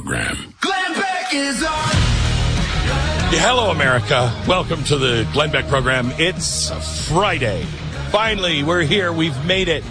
program. Glenn Beck is on. Hello, America. Welcome to the Glenn Beck program. It's Friday. Finally, we're here. We've made it.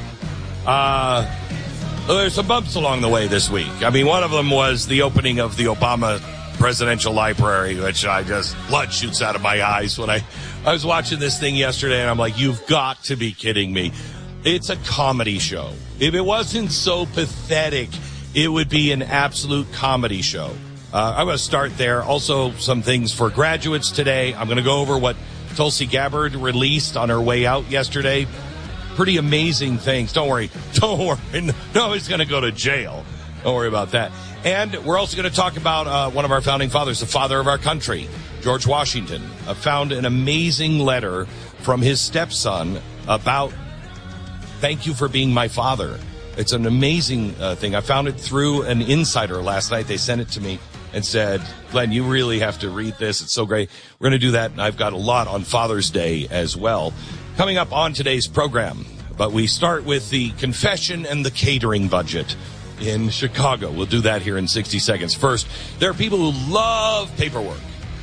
There's some bumps along the way this week. I mean, one of them was the opening of the Obama Presidential Library, which blood shoots out of my eyes when I was watching this thing yesterday, and I'm like, you've got to be kidding me. It's a comedy show. If it wasn't so pathetic, it would be an absolute comedy show. I'm going to start there. Also, some things for graduates today. I'm going to go over what Tulsi Gabbard released on her way out yesterday. Pretty amazing things. Don't worry. No, he's going to go to jail. Don't worry about that. And we're also going to talk about one of our founding fathers, the father of our country, George Washington. I found an amazing letter from his stepson about thank you for being my father. It's an amazing thing. I found it through an insider last night. They sent it to me and said, Glenn, you really have to read this. It's so great. We're going to do that, and I've got a lot on Father's Day as well coming up on today's program. But we start with the confession and the catering budget in Chicago. We'll do that here in 60 seconds. First, there are people who love paperwork.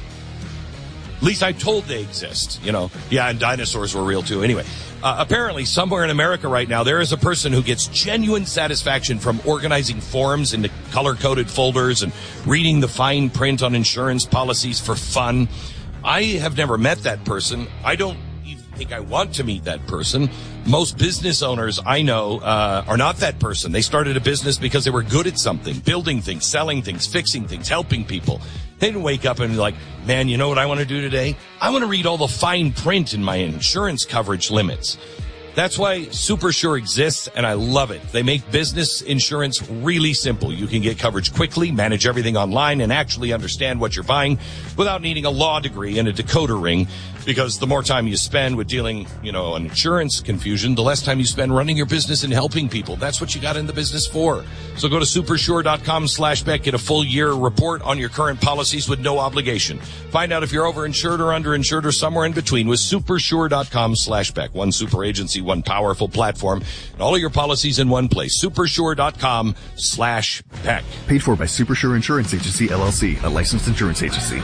At least I'm told they exist, Yeah, and dinosaurs were real too. Anyway, apparently somewhere in America right now, there is a person who gets genuine satisfaction from organizing forms into color-coded folders and reading the fine print on insurance policies for fun. I have never met that person. I don't even think I want to meet that person. Most business owners I know are not that person. They started a business because they were good at something, building things, selling things, fixing things, helping people. They didn't wake up and be like, man, you know what I want to do today? I want to read all the fine print in my insurance coverage limits. That's why SuperSure exists, and I love it. They make business insurance really simple. You can get coverage quickly, manage everything online, and actually understand what you're buying without needing a law degree and a decoder ring, because the more time you spend with dealing, on insurance confusion, the less time you spend running your business and helping people. That's what you got in the business for. So go to supersure.com/Beck, get a full year report on your current policies with no obligation. Find out if you're overinsured or underinsured or somewhere in between with supersure.com/Beck. One super agency, one powerful platform, and all of your policies in one place. Supersure.com/Beck. Paid for by Supersure Insurance Agency, LLC, a licensed insurance agency.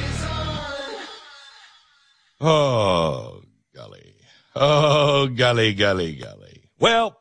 Oh, golly. Oh, golly, golly, golly. Well,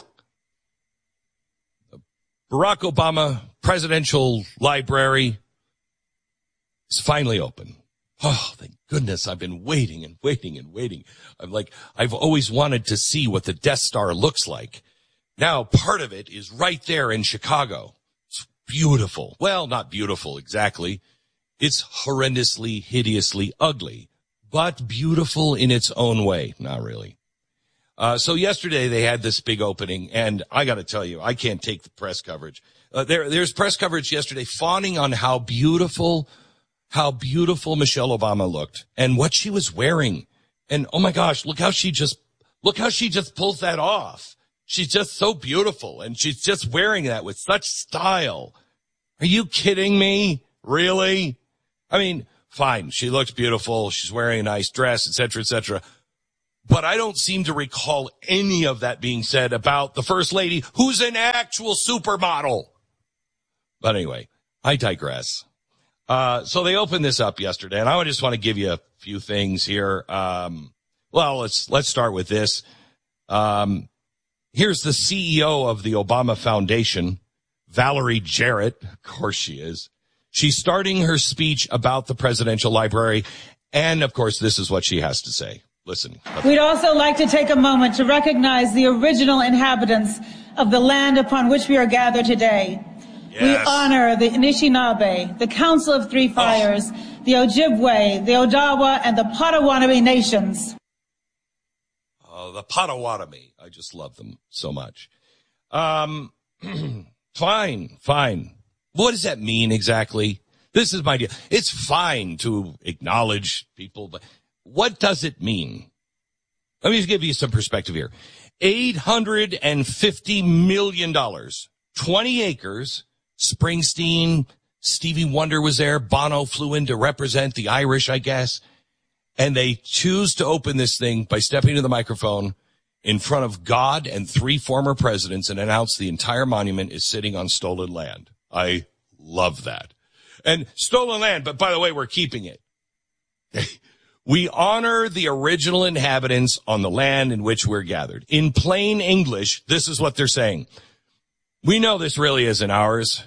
the Barack Obama Presidential Library is finally open. Oh, thank goodness. I've been waiting and waiting and waiting. I've always wanted to see what the Death Star looks like. Now, part of it is right there in Chicago. It's beautiful. Well, not beautiful exactly. It's horrendously, hideously ugly, but beautiful in its own way. Not really. So yesterday they had this big opening, and I got to tell you, I can't take the press coverage. There's press coverage yesterday fawning on how beautiful Michelle Obama looked and what she was wearing. And oh my gosh, look how she just pulls that off. She's just so beautiful, and she's just wearing that with such style. Are you kidding me? Really? I mean, fine, she looks beautiful. She's wearing a nice dress, et cetera, but I don't seem to recall any of that being said about the First Lady, who's an actual supermodel. But anyway, I digress. So they opened this up yesterday, and I just want to give you a few things here. Let's start with this. Here's the CEO of the Obama Foundation, Valerie Jarrett. Of course she is. She's starting her speech about the Presidential Library, and of course, this is what she has to say. Listen. We'd also like to take a moment to recognize the original inhabitants of the land upon which we are gathered today. Yes. We honor the Anishinaabe, the Council of Three Fires, the Ojibwe, the Odawa, and the Potawatomi nations. Oh, the Potawatomi. I just love them so much. Fine. What does that mean exactly? This is my deal. It's fine to acknowledge people, but what does it mean? Let me just give you some perspective here. $850 million, 20 acres. Springsteen, Stevie Wonder was there. Bono flew in to represent the Irish, I guess. And they choose to open this thing by stepping to the microphone in front of God and 3 former presidents and announce the entire monument is sitting on stolen land. I love that. And stolen land, but by the way, we're keeping it. We honor the original inhabitants on the land in which we're gathered. In plain English, this is what they're saying. We know this really isn't ours.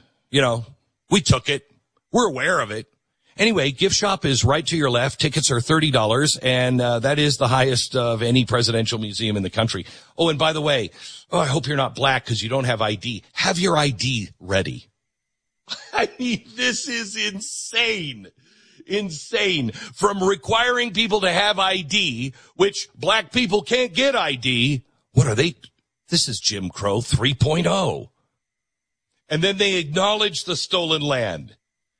We took it. We're aware of it. Anyway, gift shop is right to your left. Tickets are $30, and that is the highest of any presidential museum in the country. Oh, and by the way, I hope you're not black because you don't have ID. Have your ID ready. I mean, this is insane. Insane. From requiring people to have ID, which black people can't get ID. What are they? This is Jim Crow 3.0. And then they acknowledge the stolen land.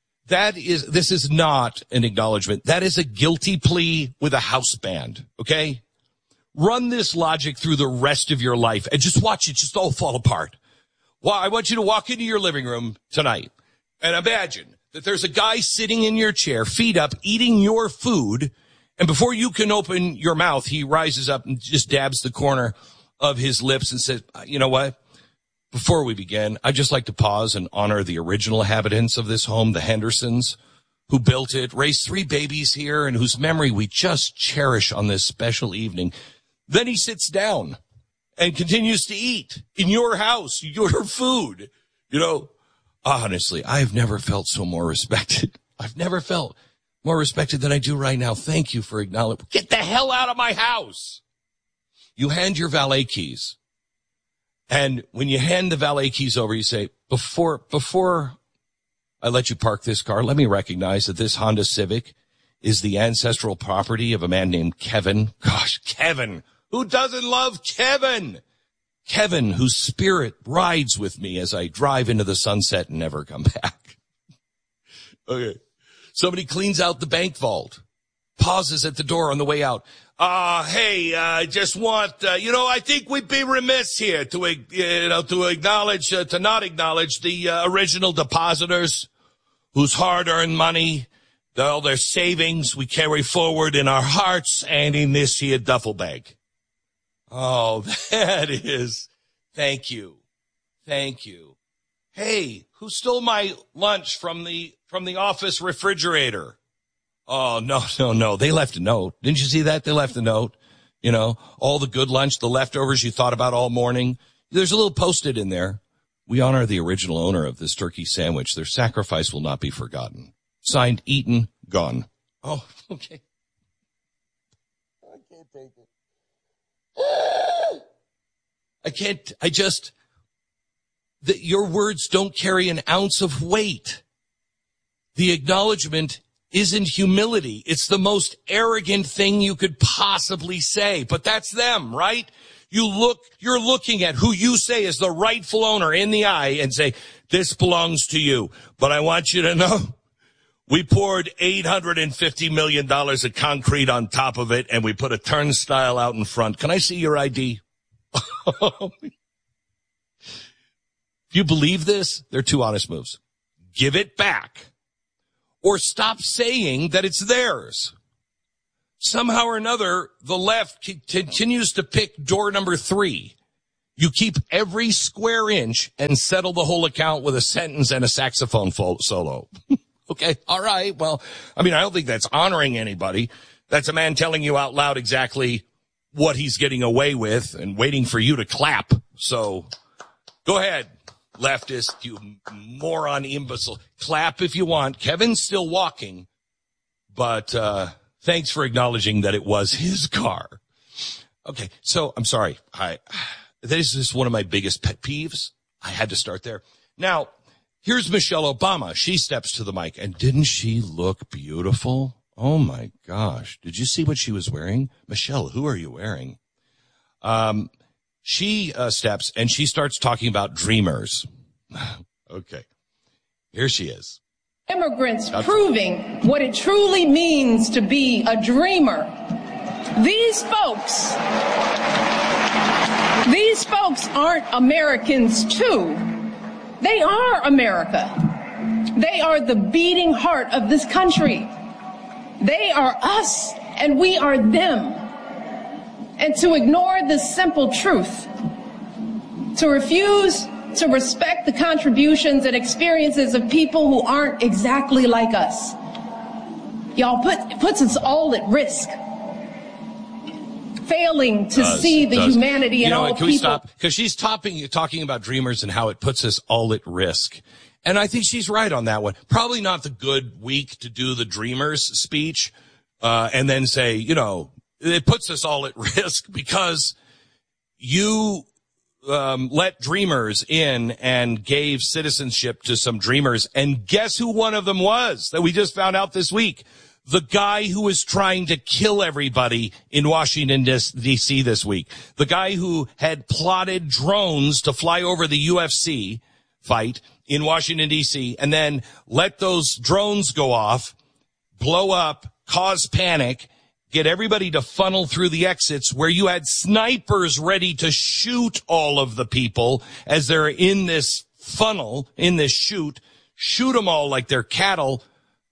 This is not an acknowledgement. That is a guilty plea with a house band. Okay? Run this logic through the rest of your life and just watch it just all fall apart. Well, I want you to walk into your living room tonight and imagine that there's a guy sitting in your chair, feet up, eating your food, and before you can open your mouth, he rises up and just dabs the corner of his lips and says, you know what? Before we begin, I'd just like to pause and honor the original inhabitants of this home, the Hendersons, who built it, raised 3 babies here, and whose memory we just cherish on this special evening. Then he sits down and continues to eat in your house, your food. Honestly, I've never felt so more respected. I've never felt more respected than I do right now. Thank you for acknowledging. Get the hell out of my house. You hand your valet keys. And when you hand the valet keys over, you say, before I let you park this car, let me recognize that this Honda Civic is the ancestral property of a man named Kevin. Gosh, Kevin. Who doesn't love Kevin? Kevin, whose spirit rides with me as I drive into the sunset and never come back. Okay. Somebody cleans out the bank vault, pauses at the door on the way out. Hey, I just want, I think we'd be remiss here to not acknowledge the original depositors whose hard-earned money, all their savings we carry forward in our hearts and in this here duffel bag. Oh, that is, thank you. Thank you. Hey, who stole my lunch from the office refrigerator? Oh, no. They left a note. Didn't you see that? They left a note. All the good lunch, the leftovers you thought about all morning. There's a little Post-it in there. We honor the original owner of this turkey sandwich. Their sacrifice will not be forgotten. Signed, eaten, gone. Oh, okay. I can't take it. Your words don't carry an ounce of weight. The acknowledgement isn't humility. It's the most arrogant thing you could possibly say, but that's them, right? You're looking at who you say is the rightful owner in the eye and say, this belongs to you. But I want you to know, we poured $850 million of concrete on top of it, and we put a turnstile out in front. Can I see your ID? If you believe this, they're 2 honest moves. Give it back. Or stop saying that it's theirs. Somehow or another, the left continues to pick door number 3. You keep every square inch and settle the whole account with a sentence and a saxophone solo. Okay, all right. Well, I don't think that's honoring anybody. That's a man telling you out loud exactly what he's getting away with and waiting for you to clap. So go ahead, leftist, you moron imbecile. Clap if you want. Kevin's still walking, but thanks for acknowledging that it was his car. Okay, so I'm sorry. This is one of my biggest pet peeves. I had to start there. Now, here's Michelle Obama. She steps to the mic, and didn't she look beautiful? Oh, my gosh. Did you see what she was wearing? Michelle, who are you wearing? She steps, and she starts talking about dreamers. Okay. Here she is. Immigrants proving what it truly means to be a dreamer. These folks aren't Americans too. They are America. They are the beating heart of this country. They are us and we are them. And to ignore this simple truth, to refuse to respect the contributions and experiences of people who aren't exactly like us. Y'all puts us all at risk. Failing to see the humanity in all people. Can we stop? Because she's talking about Dreamers and how it puts us all at risk. And I think she's right on that one. Probably not the good week to do the Dreamers speech, and then say, it puts us all at risk because you let Dreamers in and gave citizenship to some Dreamers. And guess who one of them was that we just found out this week? The guy who was trying to kill everybody in Washington, D.C. this week. The guy who had plotted drones to fly over the UFC fight in Washington, D.C., and then let those drones go off, blow up, cause panic, get everybody to funnel through the exits where you had snipers ready to shoot all of the people as they're in this funnel, in this shoot them all like they're cattle.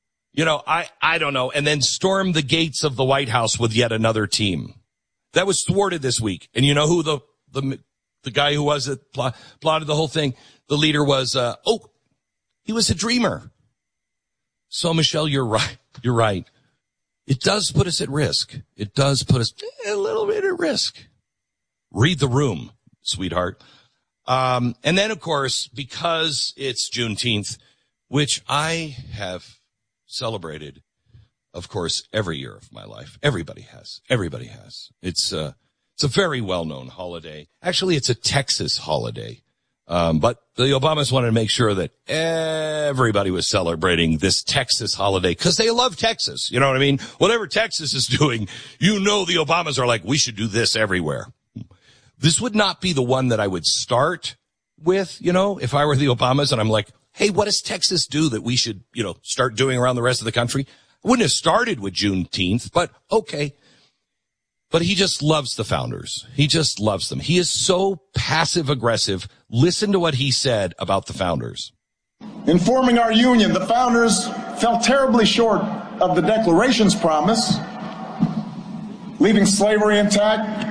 I don't know. And then storm the gates of the White House with yet another team. That was thwarted this week. And you know who the guy who was that plotted the whole thing? The leader was, he was a dreamer. So Michelle, you're right. You're right. It does put us at risk. It does put us a little bit at risk. Read the room, sweetheart. And then of course, because it's Juneteenth, which I have celebrated, of course, every year of my life. Everybody has. It's a very well-known holiday. Actually, it's a Texas holiday. But the Obamas wanted to make sure that everybody was celebrating this Texas holiday because they love Texas. You know what I mean? Whatever Texas is doing, the Obamas are like, we should do this everywhere. This would not be the one that I would start with, if I were the Obamas and I'm like, hey, what does Texas do that we should, start doing around the rest of the country? I wouldn't have started with Juneteenth, but okay. But he just loves the founders. He just loves them. He is so passive aggressive. Listen to what he said about the founders. In forming our union, the founders fell terribly short of the Declaration's promise, leaving slavery intact,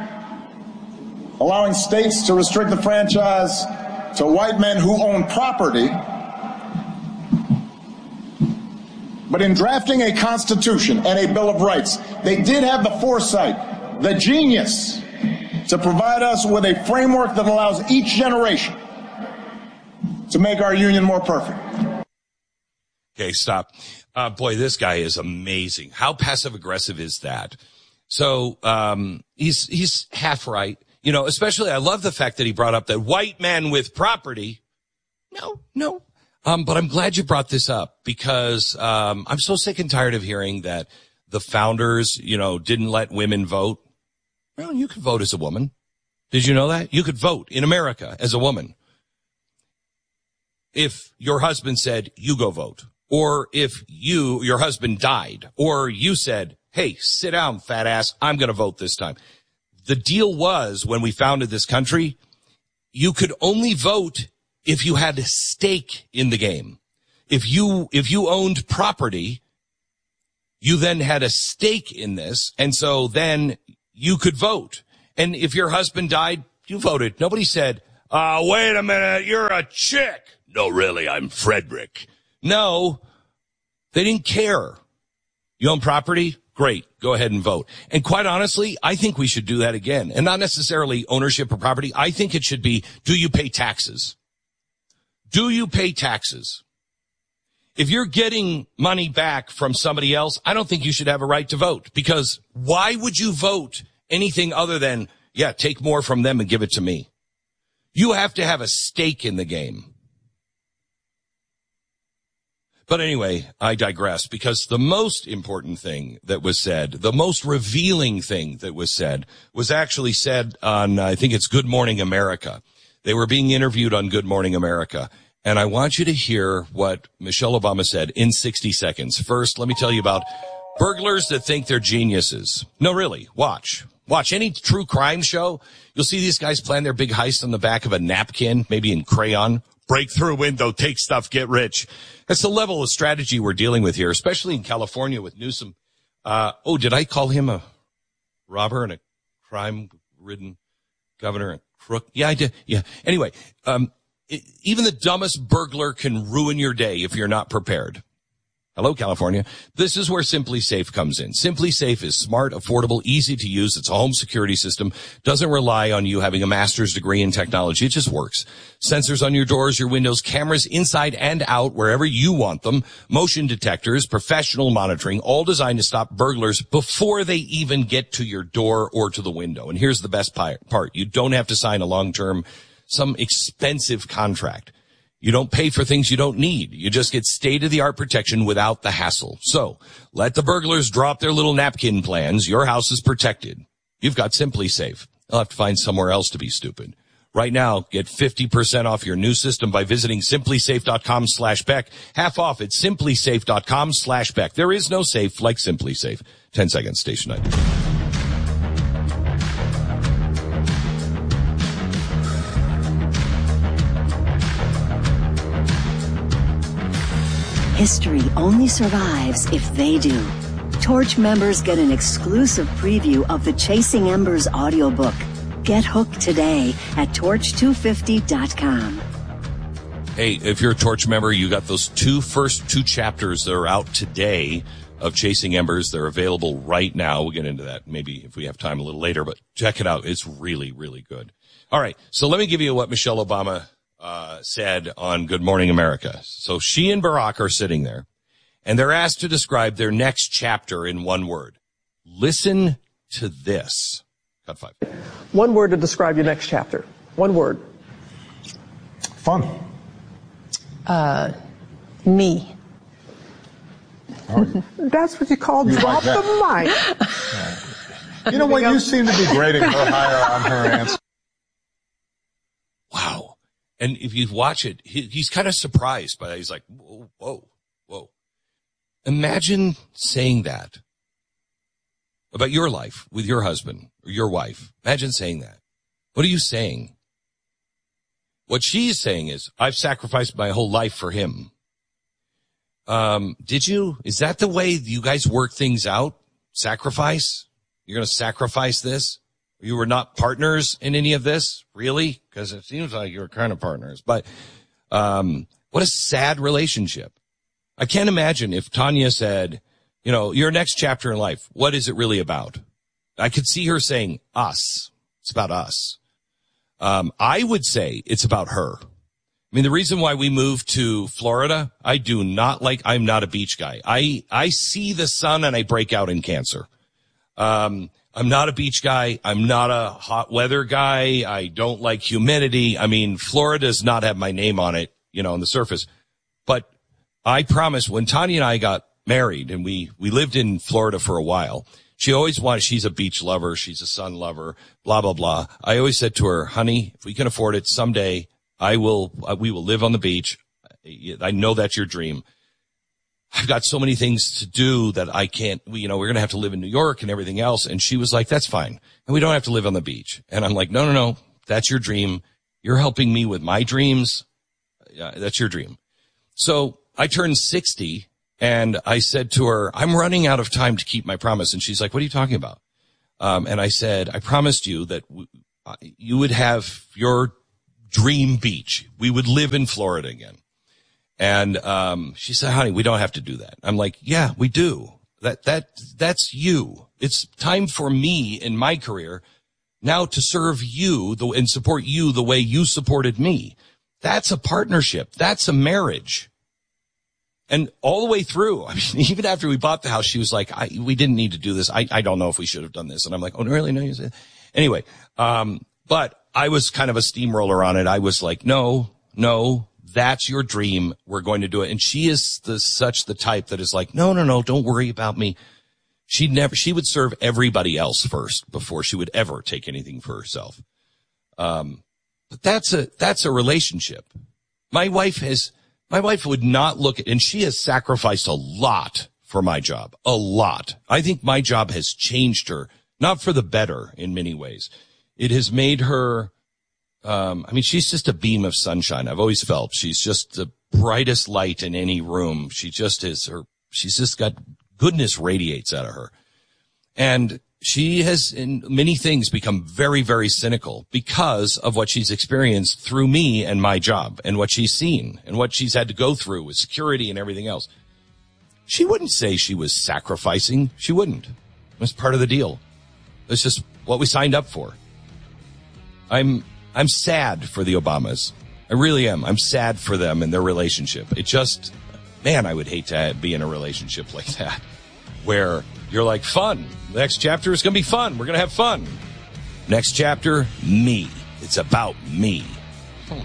allowing states to restrict the franchise to white men who own property. But in drafting a Constitution and a Bill of Rights, they did have the foresight, the genius, to provide us with a framework that allows each generation to make our union more perfect. Okay, stop. Boy, this guy is amazing. How passive-aggressive is that? So he's half right. Especially I love the fact that he brought up that white men with property. No. But I'm glad you brought this up because I'm so sick and tired of hearing that the founders, didn't let women vote. Well, you could vote as a woman. Did you know that? You could vote in America as a woman. If your husband said, you go vote, or if your husband died, or you said, hey, sit down, fat ass, I'm going to vote this time. The deal was when we founded this country, you could only vote if you had a stake in the game. If you owned property, you then had a stake in this. And so then you could vote. And if your husband died, you voted. Nobody said, wait a minute, you're a chick. No, really, I'm Frederick. No, they didn't care. You own property? Great. Go ahead and vote. And quite honestly, I think we should do that again. And not necessarily ownership of property. I think it should be, do you pay taxes? Do you pay taxes? If you're getting money back from somebody else, I don't think you should have a right to vote. Because why would you vote anything other than, take more from them and give it to me? You have to have a stake in the game. But anyway, I digress because the most important thing that was said, the most revealing thing that was said was actually said on, I think it's Good Morning America. They were being interviewed on Good Morning America. And I want you to hear what Michelle Obama said in 60 seconds. First, let me tell you about burglars that think they're geniuses. No, really. Watch any true crime show. You'll see these guys plan their big heist on the back of a napkin, maybe in crayon. Break through a window, take stuff, get rich. That's the level of strategy we're dealing with here, especially in California with Newsom. Did I call him a robber and a crime-ridden governor and crook? Yeah, I did. Yeah. Anyway, Even the dumbest burglar can ruin your day if you're not prepared. Hello, California. This is where Simply Safe comes in. Simply Safe is smart, affordable, easy to use. It's a home security system. Doesn't rely on you having a master's degree in technology. It just works. Sensors on your doors, your windows, cameras inside and out wherever you want them, motion detectors, professional monitoring, all designed to stop burglars before they even get to your door or to the window. And here's the best part. You don't have to sign a long-term, some expensive contract. You don't pay for things you don't need. You just get state-of-the-art protection without the hassle. So, let the burglars drop their little napkin plans. Your house is protected. You've got Simply Safe. They'll have to find somewhere else to be stupid. Right now, get 50% off your new system by visiting simplysafe.com/Beck. Half off at simplysafe.com/Beck. There is no safe like Simply Safe. 10 seconds, station ID. History only survives if they do. Torch members get an exclusive preview of the Chasing Embers audiobook. Get hooked today at torch250.com. Hey, if you're a Torch member, you got those first two chapters that are out today of Chasing Embers. They're available right now. We'll get into that maybe if we have time a little later, but check it out. It's really, really good. All right, so let me give you what Michelle Obama said on Good Morning America. So she and Barack are sitting there, and they're asked to describe their next chapter in one word. Listen to this. Cut 5. One word to describe your next chapter. One word. Fun. Me. That's what you call drop the mic. You know what? You seem to be grading her higher on her answer. Wow. And if you watch it, he's kind of surprised by that. He's like, whoa. Imagine saying that about your life with your husband or your wife. Imagine saying that. What are you saying? What she's saying is, I've sacrificed my whole life for him. Did you? Is that the way you guys work things out? Sacrifice? You're going to sacrifice this? You were not partners in any of this? Really? Because it seems like you were kind of partners. But what a sad relationship. I can't imagine if Tanya said, you know, your next chapter in life, what is it really about? I could see her saying, us. It's about us. I would say it's about her. I mean, the reason why we moved to Florida, I'm not a beach guy. I see the sun and I break out in cancer. I'm not a beach guy. I'm not a hot weather guy. I don't like humidity. I mean, Florida does not have my name on it, you know, on the surface. But I promise when Tanya and I got married and we lived in Florida for a while, she's a beach lover. She's a sun lover, blah, blah, blah. I always said to her, honey, if we can afford it someday, we will live on the beach. I know that's your dream. I've got so many things to do that I can't, we're going to have to live in New York and everything else. And she was like, that's fine. And we don't have to live on the beach. And I'm like, no, that's your dream. You're helping me with my dreams. That's your dream. So I turned 60 and I said to her, I'm running out of time to keep my promise. And she's like, what are you talking about? And I said, I promised you that you would have your dream beach. We would live in Florida again. And she said, honey, we don't have to do that. I'm like, yeah, we do. That's you. It's time for me in my career now to serve you and support you the way you supported me. That's a partnership. That's a marriage. And all the way through, I mean, even after we bought the house, she was like, we didn't need to do this. I don't know if we should have done this. And I'm like, oh, really? No, you said. Anyway, but I was kind of a steamroller on it. I was like, no, that's your dream. We're going to do it. And she is such the type that is like, no, don't worry about me. She would serve everybody else first before she would ever take anything for herself. But that's a relationship. My wife would not look at, and she has sacrificed a lot for my job. A lot. I think my job has changed her, not for the better in many ways. It has made her, she's just a beam of sunshine. I've always felt she's just the brightest light in any room. She just is she's just got goodness radiates out of her. And she has, in many things, become very, very cynical because of what she's experienced through me and my job and what she's seen and what she's had to go through with security and everything else. She wouldn't say she was sacrificing. She wouldn't. It was part of the deal. It's just what we signed up for. I'm sad for the Obamas. I really am. I'm sad for them and their relationship. It just, man, I would hate to be in a relationship like that where you're like, fun. The next chapter is going to be fun. We're going to have fun. Next chapter, me. It's about me. Oh, my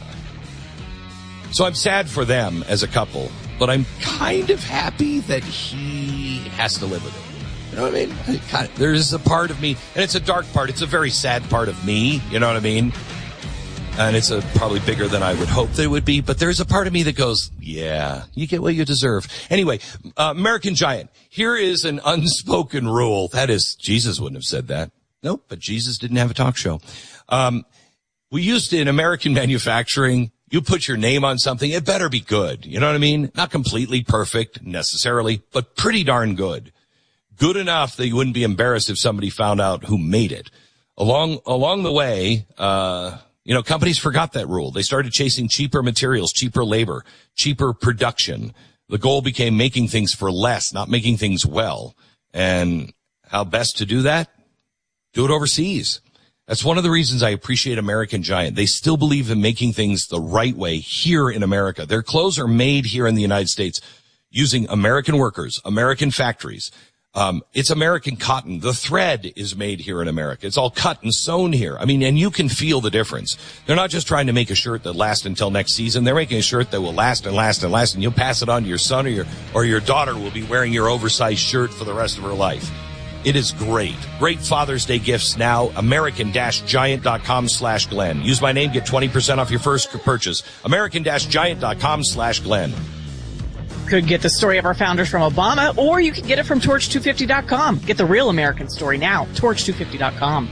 God. So I'm sad for them as a couple, but I'm kind of happy that he has to live with it. You know what I mean? There's a part of me, and it's a dark part. It's a very sad part of me. You know what I mean? And it's probably bigger than I would hope that it would be. But there's a part of me that goes, yeah, you get what you deserve. Anyway, American Giant. Here is an unspoken rule. That is, Jesus wouldn't have said that. Nope, but Jesus didn't have a talk show. We used to, in American manufacturing, you put your name on something, it better be good. You know what I mean? Not completely perfect necessarily, but pretty darn good. Good enough that you wouldn't be embarrassed if somebody found out who made it. Along the way, companies forgot that rule. They started chasing cheaper materials, cheaper labor, cheaper production. The goal became making things for less, not making things well. And how best to do that? Do it overseas. That's one of the reasons I appreciate American Giant. They still believe in making things the right way here in America. Their clothes are made here in the United States using American workers, American factories. It's American cotton. The thread is made here in America. It's all cut and sewn here. I mean, and you can feel the difference. They're not just trying to make a shirt that lasts until next season. They're making a shirt that will last and last and last, and you'll pass it on to your son or your daughter will be wearing your oversized shirt for the rest of her life. It is great. Great Father's Day gifts now. American-Giant.com/Glenn. Use my name, get 20% off your first purchase. American-Giant.com/Glenn. Could get the story of our founders from Obama, or you can get it from Torch250.com. Get the real American story now. Torch250.com.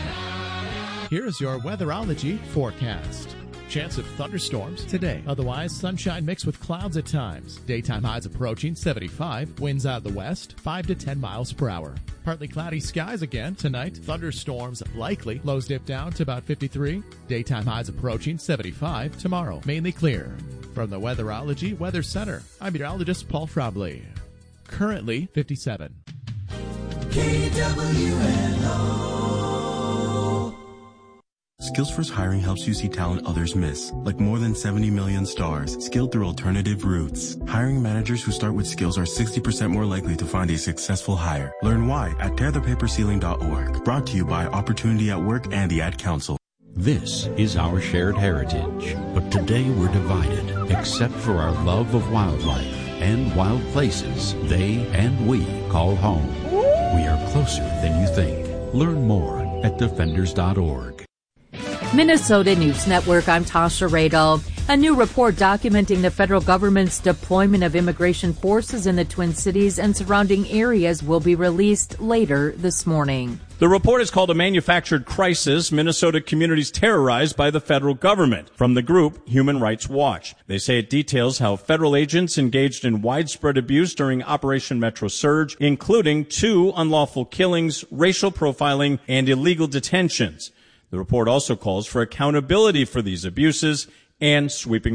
Here's your weatherology forecast. Chance of thunderstorms today. Otherwise, sunshine mixed with clouds at times. Daytime highs approaching 75. Winds out of the west, 5 to 10 miles per hour. Partly cloudy skies again tonight. Thunderstorms likely. Lows dip down to about 53. Daytime highs approaching 75. Tomorrow, mainly clear. From the Weatherology Weather Center, I'm meteorologist Paul Frobley. Currently 57. KWNO. SkillsFirst Hiring helps you see talent others miss, like more than 70 million stars, skilled through alternative routes. Hiring managers who start with skills are 60% more likely to find a successful hire. Learn why at tearthepaperceiling.org. Brought to you by Opportunity at Work and the Ad Council. This is our shared heritage, but today we're divided, except for our love of wildlife and wild places they and we call home. We are closer than you think. Learn more at defenders.org. Minnesota News Network, I'm Tasha Radel. A new report documenting the federal government's deployment of immigration forces in the Twin Cities and surrounding areas will be released later this morning. The report is called A Manufactured Crisis, Minnesota Communities Terrorized by the Federal Government, from the group Human Rights Watch. They say it details how federal agents engaged in widespread abuse during Operation Metro Surge, including 2 unlawful killings, racial profiling, and illegal detentions. The report also calls for accountability for these abuses and sweeping